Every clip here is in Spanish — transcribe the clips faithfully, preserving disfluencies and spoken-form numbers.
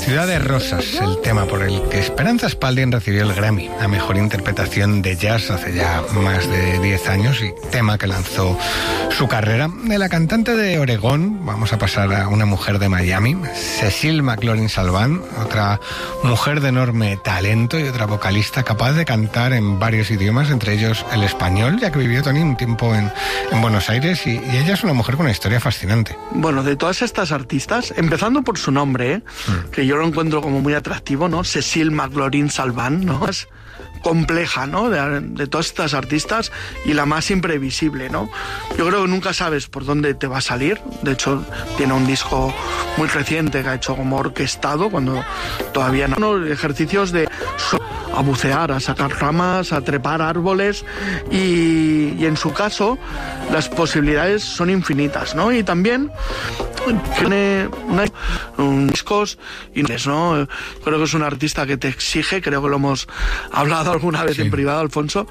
Ciudad de Rosas, el tema por el que Esperanza Spalding recibió el Grammy a Mejor Interpretación de Jazz hace ya más de diez años y tema que lanzó su carrera. De la cantante de Oregón vamos a pasar a una mujer de Miami, Cecile McLaurin-Salvant, otra mujer de enorme talento y otra vocalista capaz de cantar en varios idiomas, entre ellos el español, ya que vivió Tony un tiempo en, en Buenos Aires y, y ella es una mujer con una historia fascinante. Bueno, de todas estas artistas, empezando por su nombre, ¿eh? Mm. que yo lo encuentro como muy atractivo, ¿no? Cecile McLaurin-Salvant, ¿no? Es compleja, ¿no? De, de todas estas artistas y la más imprevisible, ¿no? Yo creo que nunca sabes por dónde te va a salir. De hecho, tiene un disco muy reciente que ha hecho como orquestado, cuando todavía no... ¿no? Ejercicios de... a bucear, a sacar ramas, a trepar árboles y, y en su caso las posibilidades son infinitas, ¿no? Y también tiene una, un discos y ¿no? Creo que es un artista que te exige, creo que lo hemos hablado alguna vez sí. en privado, Alfonso,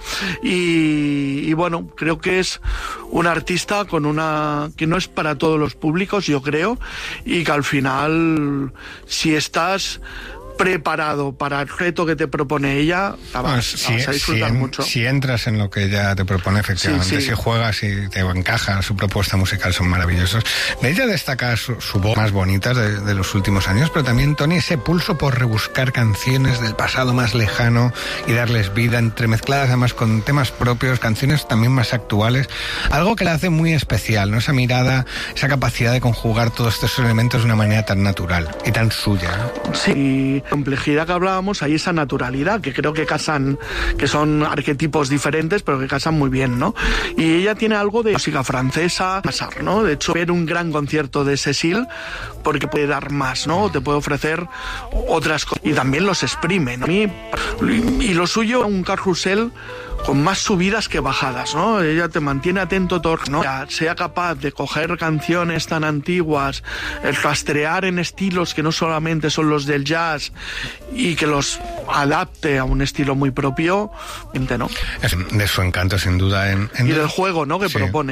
y, y bueno, creo que es un artista con una que no es para todos los públicos, yo creo, y que al final si estás preparado para el reto que te propone ella, la vas, pues, si, la vas a disfrutar si en, mucho. Si entras en lo que ella te propone, efectivamente, sí, sí. si juegas y te encaja su propuesta musical, son maravillosos. De ella destaca su, su voz más bonita de, de los últimos años, pero también, Tony, ese pulso por rebuscar canciones del pasado más lejano y darles vida, entremezcladas además con temas propios, canciones también más actuales, algo que la hace muy especial, ¿no? Esa mirada, esa capacidad de conjugar todos estos elementos de una manera tan natural y tan suya, ¿no? Sí, complejidad que hablábamos, hay esa naturalidad que creo que casan, que son arquetipos diferentes pero que casan muy bien, ¿no? Y ella tiene algo de música francesa, ¿no? De hecho, ver un gran concierto de Cecile porque puede dar más, ¿no? Te puede ofrecer otras cosas y también los exprime, ¿no? Y lo suyo, un carrusel con más subidas que bajadas, ¿no? Ella te mantiene atento todo, ¿no? Sea capaz de coger canciones tan antiguas, el rastrear en estilos que no solamente son los del jazz y que los adapte a un estilo muy propio, ¿no? Es de su encanto, sin duda. En, en y del juego, ¿no? Que sí. propone.